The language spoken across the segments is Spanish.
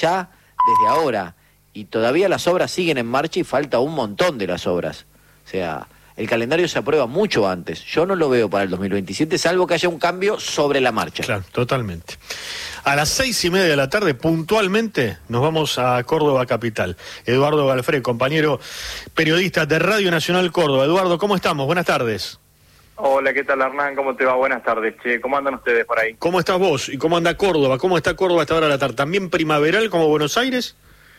ya desde ahora, y todavía las obras siguen en marcha y falta un montón de las obras. O sea, el calendario se aprueba mucho antes. Yo no lo veo para el 2027, salvo que haya un cambio sobre la marcha. Claro, totalmente. A las 6:30 de la tarde, puntualmente, nos vamos a Córdoba Capital. Eduardo Galfré, compañero periodista de Radio Nacional Córdoba. Eduardo, ¿cómo estamos? Buenas tardes. Hola, ¿qué tal, Hernán? ¿Cómo te va? Buenas tardes, che. ¿Cómo andan ustedes por ahí? ¿Cómo estás vos? ¿Y cómo anda Córdoba? ¿Cómo está Córdoba a esta hora de la tarde? ¿También primaveral como Buenos Aires?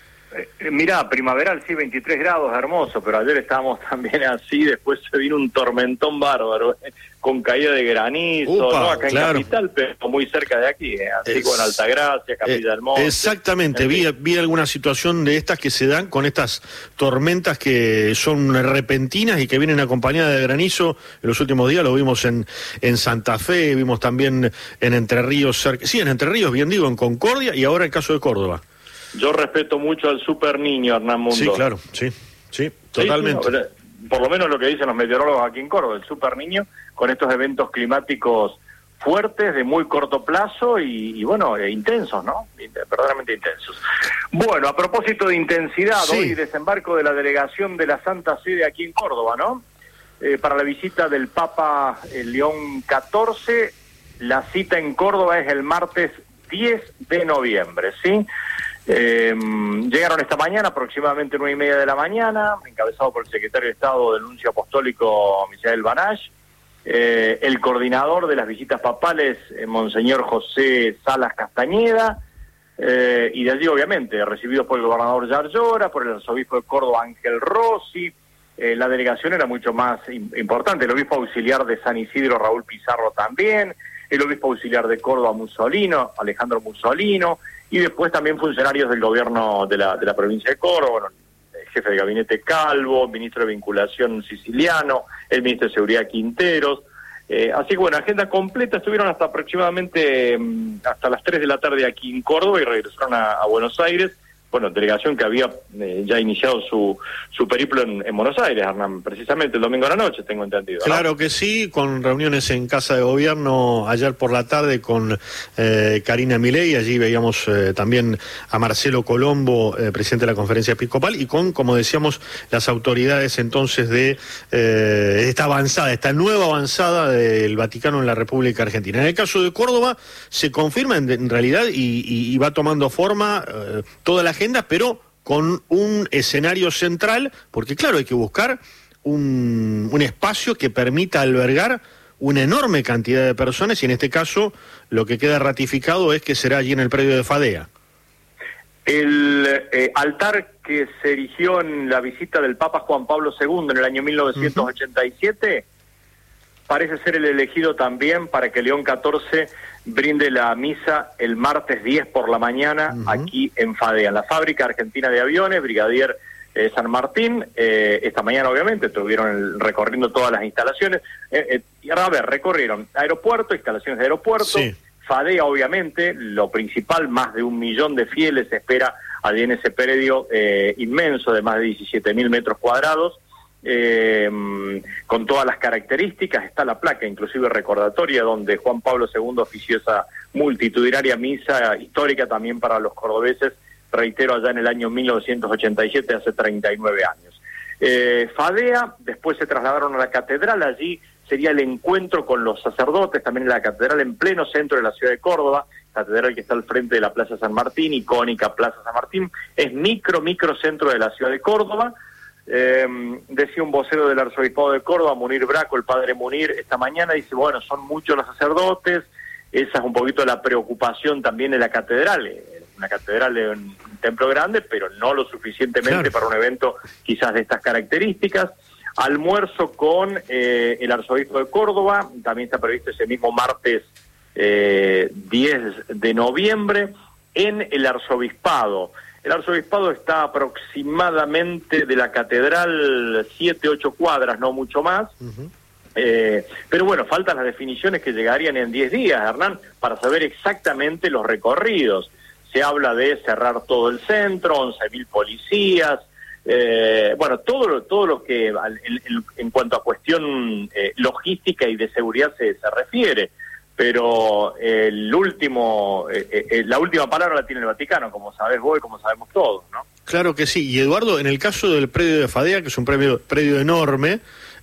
Mirá, primaveral, sí, 23 grados, hermoso, pero ayer estábamos también así, después se vino un tormentón bárbaro, con caída de granizo, Upa, no acá claro. en Capital, pero muy cerca de aquí, así con Altagracia, Capilla del Monte. Exactamente, vi alguna situación de estas que se dan con estas tormentas que son repentinas y que vienen acompañadas de granizo. En los últimos días lo vimos en Santa Fe, vimos también en Entre Ríos, en Entre Ríos, bien digo, en Concordia, y ahora el caso de Córdoba. Yo respeto mucho al super niño, Hernán Mundo. Sí, claro, sí, totalmente. Sí, no, por lo menos lo que dicen los meteorólogos aquí en Córdoba, el super niño, con estos eventos climáticos fuertes, de muy corto plazo y bueno, intensos, ¿no? Verdaderamente intensos. Bueno, a propósito de intensidad, sí. Hoy desembarco de la delegación de la Santa Sede aquí en Córdoba, ¿no? Para la visita del Papa León XIV, la cita en Córdoba es el martes 10 de noviembre, ¿sí? Llegaron esta mañana, aproximadamente 9:30 de la mañana, encabezado por el secretario de Estado del Nuncio Apostólico, Misael Banach, el coordinador de las visitas papales, Monseñor José Salas Castañeda, y de allí, obviamente, recibidos por el gobernador Yarlora, por el arzobispo de Córdoba, Ángel Rossi. La delegación era mucho más importante, el obispo auxiliar de San Isidro, Raúl Pizarro, también, el obispo auxiliar de Córdoba, Mussolino, Alejandro Mussolino, y después también funcionarios del gobierno de la provincia de Córdoba, bueno, el jefe de gabinete Calvo, ministro de Vinculación Siciliano, el ministro de Seguridad Quinteros. Así que bueno, agenda completa, estuvieron hasta aproximadamente hasta las 3 de la tarde aquí en Córdoba y regresaron a Buenos Aires. Bueno, delegación que había ya iniciado su periplo en Buenos Aires, Hernán, precisamente el domingo a la noche, tengo entendido, ¿no? Claro que sí, con reuniones en Casa de Gobierno ayer por la tarde con Karina Milei, allí veíamos también a Marcelo Colombo, presidente de la Conferencia Episcopal, y con, como decíamos, las autoridades entonces de esta nueva avanzada del Vaticano en la República Argentina. En el caso de Córdoba, se confirma en realidad y va tomando forma toda la agenda, pero con un escenario central, porque claro, hay que buscar un espacio que permita albergar una enorme cantidad de personas, y en este caso lo que queda ratificado es que será allí en el predio de Fadea. El altar que se erigió en la visita del Papa Juan Pablo II en el año 1987 parece ser el elegido también para que León XIV brinde la misa el martes 10 por la mañana aquí en Fadea, en la Fábrica Argentina de Aviones, Brigadier San Martín. Esta mañana obviamente estuvieron recorriendo todas las instalaciones. Recorrieron aeropuerto, instalaciones de aeropuerto, sí. Fadea obviamente, lo principal, más de 1 millón de fieles se espera allí en ese predio inmenso de más de 17.000 metros cuadrados. Con todas las características, está la placa inclusive recordatoria donde Juan Pablo II ofició esa multitudinaria misa histórica también para los cordobeses, reitero, allá en el año 1987, hace 39 años. Fadea, después se trasladaron a la catedral, allí sería el encuentro con los sacerdotes, también en la catedral en pleno centro de la ciudad de Córdoba, catedral que está al frente de la Plaza San Martín, icónica Plaza San Martín, es microcentro de la ciudad de Córdoba. Decía un vocero del arzobispado de Córdoba, Munir Braco, el padre Munir, esta mañana, dice, bueno, son muchos los sacerdotes, esa es un poquito la preocupación también de la catedral, una catedral de un templo grande, pero no lo suficientemente para un evento quizás de estas características. Almuerzo con el arzobispo de Córdoba, también está previsto ese mismo martes 10 de noviembre, en el arzobispado. El arzobispado está aproximadamente de la catedral 7-8 cuadras, no mucho más. Pero bueno, faltan las definiciones que llegarían en 10 días, Hernán, para saber exactamente los recorridos. Se habla de cerrar todo el centro, 11.000 policías, bueno, todo lo que en cuanto a cuestión logística y de seguridad se refiere. pero la última palabra la tiene el Vaticano, como sabés vos y como sabemos todos, ¿no? Claro que sí. Y Eduardo, en el caso del predio de Fadea, que es un predio enorme,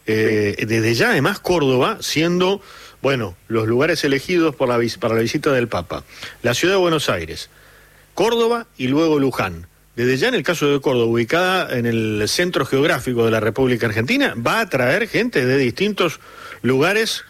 desde ya además Córdoba, siendo, bueno, los lugares elegidos para la visita del Papa, la ciudad de Buenos Aires, Córdoba y luego Luján. Desde ya en el caso de Córdoba, ubicada en el centro geográfico de la República Argentina, va a atraer gente de distintos lugares,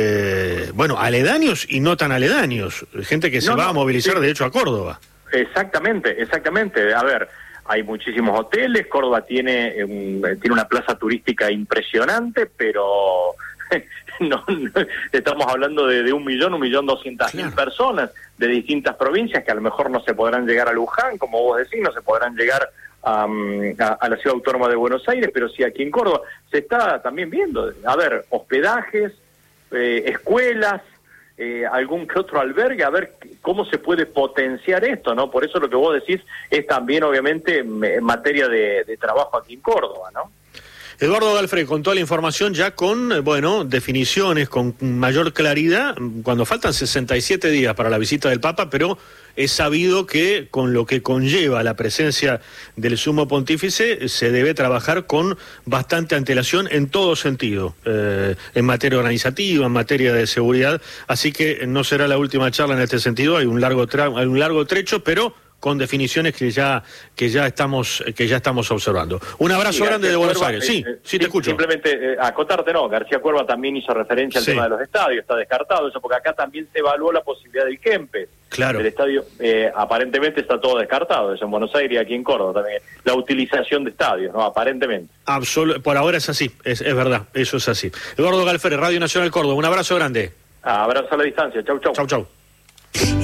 aledaños y no tan aledaños, gente que se va a movilizar de hecho a Córdoba. Exactamente. A ver, hay muchísimos hoteles, Córdoba tiene una plaza turística impresionante, pero no, estamos hablando de 1.200.000 personas de distintas provincias que a lo mejor no se podrán llegar a Luján, como vos decís, no se podrán llegar a la Ciudad Autónoma de Buenos Aires, pero sí aquí en Córdoba se está también viendo, a ver, hospedajes, escuelas, algún que otro albergue, a ver cómo se puede potenciar esto, ¿no? Por eso lo que vos decís es también, obviamente, en materia de trabajo aquí en Córdoba, ¿no? Eduardo Galfré, con toda la información ya con, definiciones, con mayor claridad, cuando faltan 67 días para la visita del Papa, pero es sabido que con lo que conlleva la presencia del Sumo Pontífice se debe trabajar con bastante antelación en todo sentido, en materia organizativa, en materia de seguridad, así que no será la última charla en este sentido, hay un largo trecho, pero con definiciones que ya estamos observando. Un abrazo grande de Buenos Aires. Sí, te escucho. Simplemente acotarte, García Cuerva también hizo referencia al tema de los estadios, está descartado eso, porque acá también se evaluó la posibilidad del Kempes. Claro. El estadio aparentemente está todo descartado, eso en Buenos Aires y aquí en Córdoba también. La utilización de estadios, ¿no? Aparentemente. Por ahora es así, es verdad, eso es así. Eduardo Galfré, Radio Nacional Córdoba, un abrazo grande. Abrazo a la distancia, chau. Chau.